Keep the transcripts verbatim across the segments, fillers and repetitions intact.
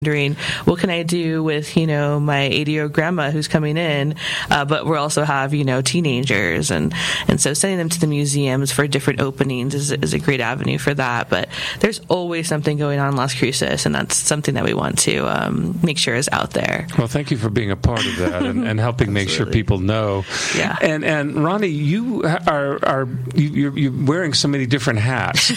wondering, what can I do with, you know, my eighty-year-old grandma who's coming in, uh, but we also have, you know, teenagers, and, and so sending them to the museums for different openings is, is a great avenue for that. But there's always something going on in Las Cruces, and that's something that we want to um, make sure is out there. Well, thank you for being a part of that and, and helping make sure people know. Yeah. And and Ronnie, you are are you, you're, you're wearing so many different hats.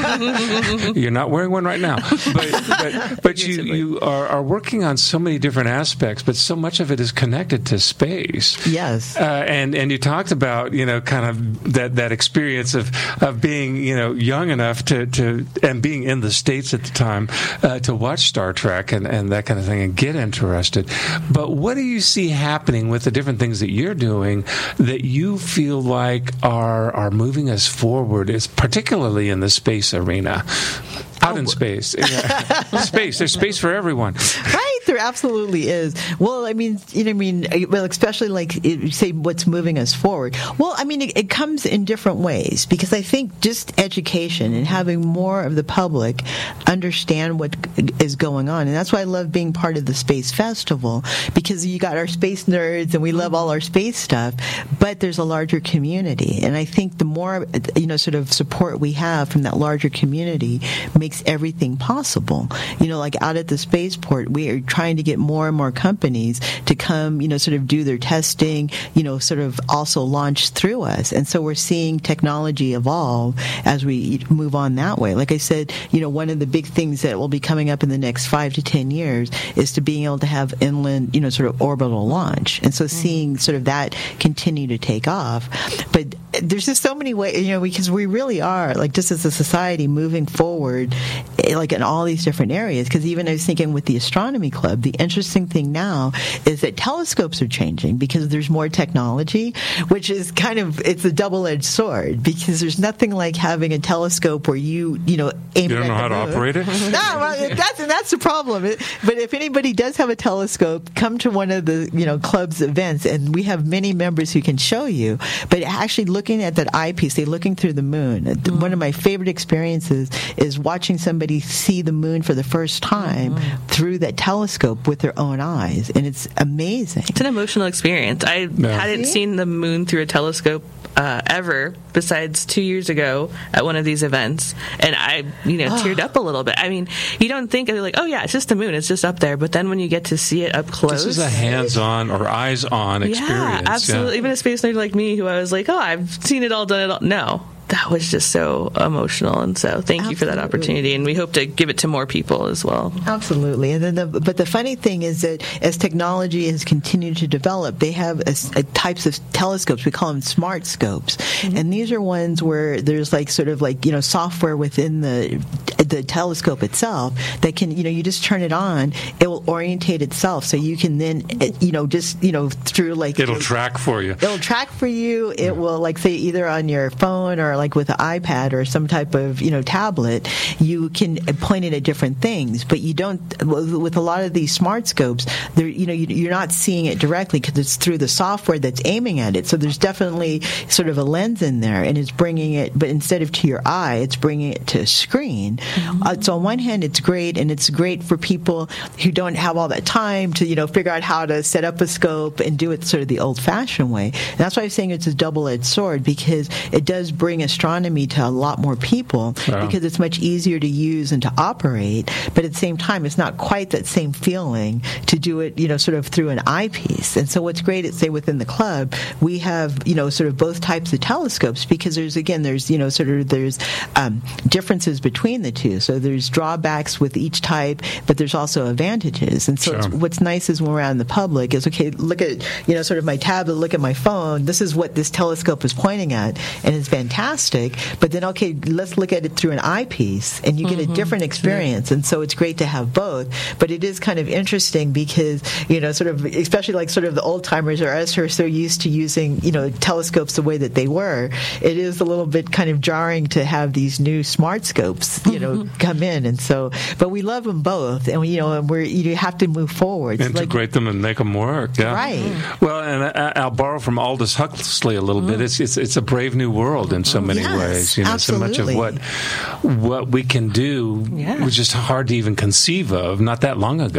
You're not wearing one right now, but but, but you you are, are working on so many different aspects, but so much of it is connected to space. Yes. Uh, and and you talked about, you know, kind of that, that experience of, of being, you know, young enough to, to and being in the States at the time uh, to watch Star Trek and, and that kind of thing and get interested. But what do you see happening with the different things that you're doing that you feel like are are moving us forward, is particularly in the space arena? Out in space. Yeah. Space. There's space for everyone. Right. There absolutely is. Well, I mean, you know, I mean, well, especially like you say, what's moving us forward. Well, I mean, it, it comes in different ways, because I think just education and having more of the public understand what is going on. And that's why I love being part of the Space Festival, because you got our space nerds and we love all our space stuff, but there's a larger community. And I think the more, you know, sort of support we have from that larger community makes everything possible. You know, like out at the spaceport, we are trying to get more and more companies to come, you know, sort of do their testing, you know, sort of also launch through us. And so we're seeing technology evolve as we move on that way. Like I said, you know, one of the big things that will be coming up in the next five to ten years is to being able to have inland, you know, sort of orbital launch. And so seeing sort of that continue to take off. But there's just so many ways, you know, because we really are, like, just as a society moving forward, like in all these different areas. Because even I was thinking with the astronomy club, the interesting thing now is that telescopes are changing because there's more technology, which is kind of, it's a double-edged sword, because there's nothing like having a telescope where you, you know, aim You don't at know the how to moon. operate it? No, well, that's, and that's the problem. It, but if anybody does have a telescope, come to one of the, you know, club's events, and we have many members who can show you. But actually looking at that eyepiece, they're looking through the moon. Mm-hmm. One of my favorite experiences is watching somebody see the moon for the first time mm-hmm. through that telescope with their own eyes, and it's amazing. It's an emotional experience. I yeah. hadn't See? seen the moon through a telescope uh, ever, besides two years ago at one of these events, and I, you know, teared up a little bit. I mean, you don't think of it like, oh yeah, it's just the moon, it's just up there, but then when you get to see it up close, This is a hands-on or eyes-on experience. Yeah, absolutely. Yeah. Even a space nerd like me, who I was like, oh, I've seen it all, done it all. No. That was just so emotional, and so thank you for that opportunity, and we hope to give it to more people as well. Absolutely. And then the, but the funny thing is that as technology has continued to develop, they have a, a types of telescopes. We call them smart scopes, mm-hmm. and these are ones where there's like sort of like, you know, software within the the telescope itself that can, you know, you just turn it on, it will orientate itself, so you can then, you know, just, you know, through like It'll track for you. It'll track for you. It will, like, say either on your phone or like with an iPad or some type of, you know, tablet, you can point it at different things. But you don't, with a lot of these smart scopes, there, you know, you're not seeing it directly because it's through the software that's aiming at it. So there's definitely sort of a lens in there, and it's bringing it, but instead of to your eye, it's bringing it to a screen. Mm-hmm. Uh, so on one hand, it's great, and it's great for people who don't have all that time to, you know, figure out how to set up a scope and do it sort of the old-fashioned way. And that's why I'm saying it's a double-edged sword, because it does bring astronomy to a lot more people, wow. because it's much easier to use and to operate. But at the same time, it's not quite that same feeling to do it, you know, sort of through an eyepiece. And so what's great is, say, within the club, we have, you know, sort of both types of telescopes, because there's, again, there's, you know, sort of there's um, differences between the two. So there's drawbacks with each type, but there's also advantages. And so Sure. it's, what's nice is when we're out in the public is, okay, look at, you know, sort of my tablet, look at my phone. This is what this telescope is pointing at, and it's fantastic. But then, okay, let's look at it through an eyepiece, and you get mm-hmm. a different experience. And so it's great to have both. But it is kind of interesting because, you know, sort of, especially like sort of the old timers or us who are so used to using, you know, telescopes the way that they were, it is a little bit kind of jarring to have these new smart scopes, you know, mm-hmm. come in. And so, but we love them both, and we, you know, and we're, you have to move forward. Integrate like, them and make them work. Yeah. Right. Well, and I, I'll borrow from Aldous Huxley a little mm. bit. It's, it's it's a brave new world in so many yes, ways. You know, absolutely. so much of what what we can do yeah. was just hard to even conceive of not that long ago.